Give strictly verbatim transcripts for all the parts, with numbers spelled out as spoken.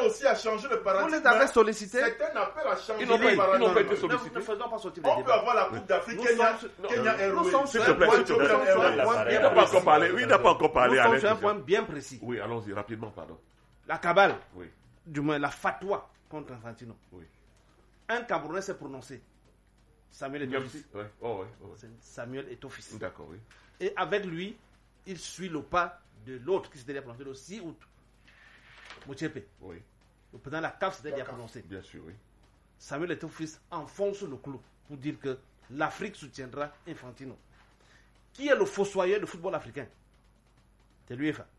aussi à changer le paradigme. Vous les avez sollicités. C'est un appel à changer Ils n'ont le pas, paradigme. ils n'ont pas été sollicités. Ne, ne faisons pas ce type de On peut débat. avoir la Coupe d'Afrique, Nous Kenya, sommes- Kenya non, Airways. nous sommes S'il sur te un plaît, point- s'il te plaît. nous sommes sur un point Il bien n'a pas encore précis. parlé. Oui, il n'a pas encore parlé. Nous Alain sommes sur un Christian. point bien précis. Oui, allons-y rapidement, pardon. La cabale, Oui, du moins la fatwa contre Infantino. oui. Un Camerounais s'est prononcé. Samuel Eto'o. Merci. Ouais. Oh, ouais, oh, ouais. Samuel Eto'o. D'accord, oui. Et avec lui, il suit le pas de l'autre qui s'était déjà prononcé le six août. Motsepe. Oui, Le président de la C A F s'était déjà prononcé. bien sûr, oui. Samuel Eto'o enfonce le clou pour dire que l'Afrique soutiendra Infantino. Qui est le fossoyeur du football africain? C'est l'U E F A.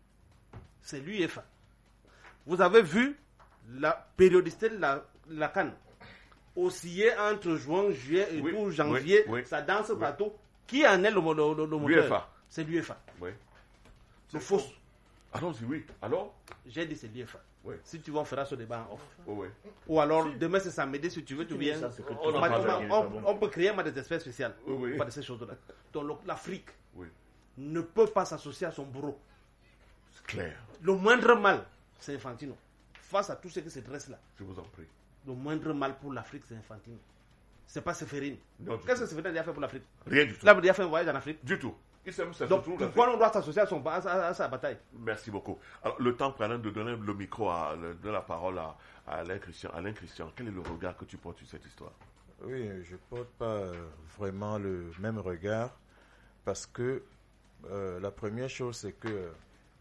C'est l'U E F A. Vous avez vu la périodicité de la, la CAN osciller entre juin, juillet et Oui, tout janvier. oui, oui. Ça danse Oui. partout. Qui en est le, le, le, le moteur? L'U E F A. C'est l'U E F A. Oui. Le faux. Allons-y, oui. Alors? J'ai dit c'est l'U E F A. Oui. Si tu veux, on fera ce débat en off. Oh, oui. Ou alors, demain c'est samedi, si tu veux, tu viens. Ça, c'est que tu On en On, vas parle. pas on- gagner, on- pas bon. on peut créer un des espèces spéciales. Oui, oui. Pas de ces choses-là. Donc le- l'Afrique Oui. ne peut pas s'associer à son bourreau. C'est clair. Le moindre mal, c'est Infantino. Face à tout ce qui se dresse là, Je vous en prie. le moindre mal pour l'Afrique, c'est Infantino. C'est pas Séphérine. Non, du Qu'est-ce tout. que Séphérine a déjà fait pour l'Afrique? Rien du tout. Il a déjà fait un voyage en Afrique. Du tout. Il s'aime, ça se Donc trouve, pourquoi l'Afrique. on doit s'associer à, son, à, sa- à sa bataille? Merci beaucoup. Alors, le temps prenant de donner le micro, à, de la parole à, à Alain Christian. Alain Christian, quel est le regard que tu portes sur cette histoire? Oui, je ne porte pas euh, vraiment le même regard parce que euh, la première chose, c'est que euh,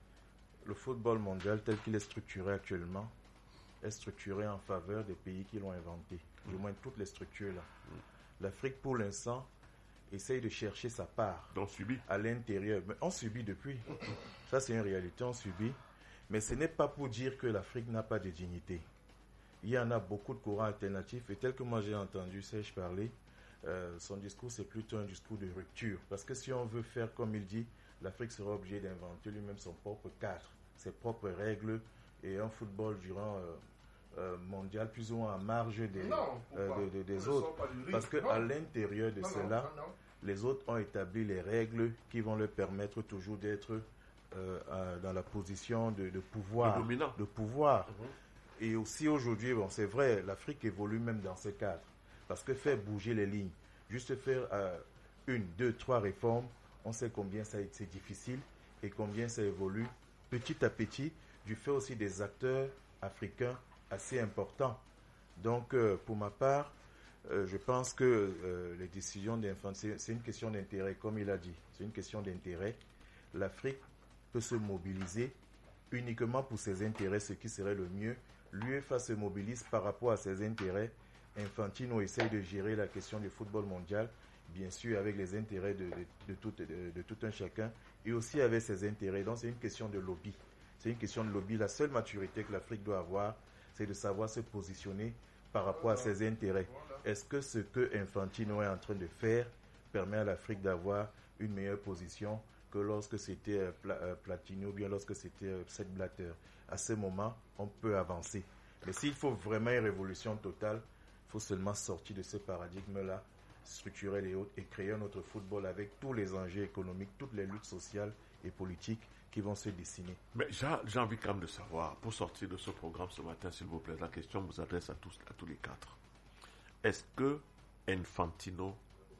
le football mondial tel qu'il est structuré actuellement est structuré en faveur des pays qui l'ont inventé, du moins toutes les structures là. L'Afrique, pour l'instant, essaye de chercher sa part Donc, subi. à l'intérieur. Mais on subit depuis. Ça, c'est une réalité, on subit. Mais ce n'est pas pour dire que l'Afrique n'a pas de dignité. Il y en a beaucoup de courants alternatifs. Et tel que moi j'ai entendu Serge parler, euh, son discours, c'est plutôt un discours de rupture. Parce que si on veut faire comme il dit, l'Afrique sera obligée d'inventer lui-même son propre cadre, ses propres règles et un football durant... Euh, euh, mondial plus ou moins en marge des, Non, euh, pourquoi? de- de- des Nous ne autres. sommes pas du riz. Parce Non. qu'à l'intérieur de Non, non, cela, non, non. les autres ont établi les règles qui vont leur permettre toujours d'être euh, euh, dans la position de, de pouvoir. Le dominant. De pouvoir. Et aussi aujourd'hui, bon, c'est vrai, l'Afrique évolue même dans ce cadre. Parce que faire bouger les lignes, juste faire euh, une, deux, trois réformes, on sait combien ça, c'est difficile et combien ça évolue petit à petit, du fait aussi des acteurs africains assez importants. Donc, euh, pour ma part, euh, je pense que euh, les décisions d'Infantino, c'est, c'est une question d'intérêt, comme il a dit. C'est une question d'intérêt. L'Afrique peut se mobiliser uniquement pour ses intérêts, ce qui serait le mieux. L'UEFA se mobilise par rapport à ses intérêts. Infantino essaye de gérer la question du football mondial, bien sûr avec les intérêts de, de, de, tout, de, de tout un chacun, et aussi avec ses intérêts. Donc, c'est une question de lobby. C'est une question de lobby. La seule maturité que l'Afrique doit avoir, c'est de savoir se positionner par rapport à ses intérêts. Est-ce que ce que Infantino est en train de faire permet à l'Afrique d'avoir une meilleure position que lorsque c'était euh, Pla- euh, Platini ou bien lorsque c'était euh, Sepp Blatter? À ce moment, on peut avancer. Mais s'il faut vraiment une révolution totale, il faut seulement sortir de ce paradigme-là, structurer les autres et créer un autre football avec tous les enjeux économiques, toutes les luttes sociales et politiques qui vont se dessiner. Mais j'ai, j'ai envie quand même de savoir, pour sortir de ce programme ce matin, s'il vous plaît, la question vous adresse à tous, à tous les quatre. Est-ce que Infantino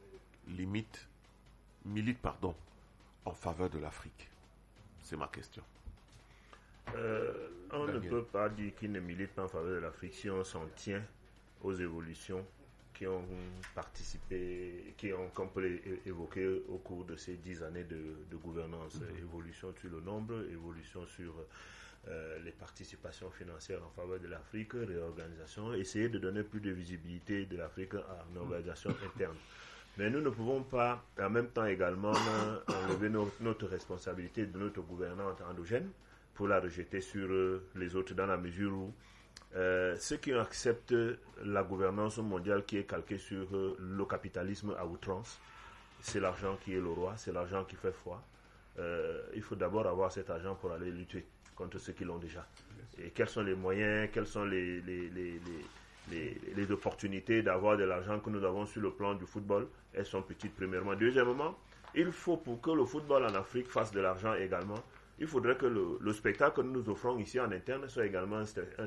limite, milite, pardon, en faveur de l'Afrique? C'est ma question. Euh, on ne Daniel. peut pas dire qu'il ne milite pas en faveur de l'Afrique si on s'en tient aux évolutions qui ont participé, qui ont, qu'on peut é- évoquer au cours de ces dix années de, de gouvernance. Mm-hmm. Évolution sur le nombre, évolution sur euh, les participations financières en faveur de l'Afrique, réorganisation, essayer de donner plus de visibilité de l'Afrique à une organisation mm-hmm. interne. Mais nous ne pouvons pas, en même temps également, enlever nos, notre responsabilité de notre gouvernante endogène pour la rejeter sur les autres dans la mesure où euh, ceux qui acceptent la gouvernance mondiale qui est calquée sur euh, le capitalisme à outrance, c'est l'argent qui est le roi, c'est l'argent qui fait foi. Euh, il faut d'abord avoir cet argent pour aller lutter contre ceux qui l'ont déjà. Et quels sont les moyens, quelles sont les, les, les, les, les, les opportunités d'avoir de l'argent que nous avons sur le plan du football? Elles sont petites premièrement. Deuxièmement, il faut pour que le football en Afrique fasse de l'argent également, il faudrait que le, le spectacle que nous offrons ici en interne soit également un, un